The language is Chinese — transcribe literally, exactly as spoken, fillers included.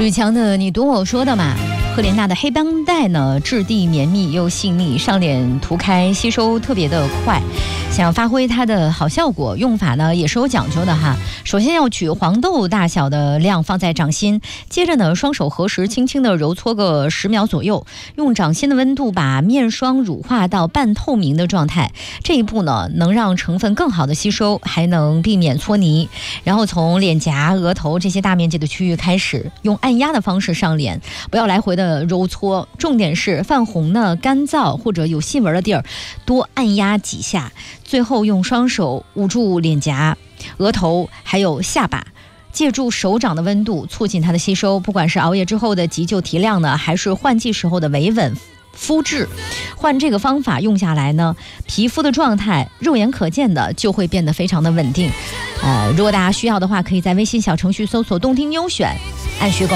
吕强的你读我说的嘛，赫莲娜的黑绷带呢，质地绵密又细腻，上脸涂开吸收特别的快。想发挥它的好效果，用法呢也是有讲究的哈。首先要取黄豆大小的量放在掌心，接着呢双手合十，轻轻的揉搓个十秒左右，用掌心的温度把面霜乳化到半透明的状态。这一步呢能让成分更好的吸收，还能避免搓泥。然后从脸颊、额头这些大面积的区域开始，用按压的方式上脸，不要来回的揉搓，重点是泛红呢、干燥或者有细纹的地儿多按压几下。最后用双手捂住脸颊、额头还有下巴，借助手掌的温度促进它的吸收。不管是熬夜之后的急救提亮呢，还是换季时候的维稳肤质，换这个方法用下来呢，皮肤的状态肉眼可见的就会变得非常的稳定。呃，如果大家需要的话，可以在微信小程序搜索动听优选，按需购。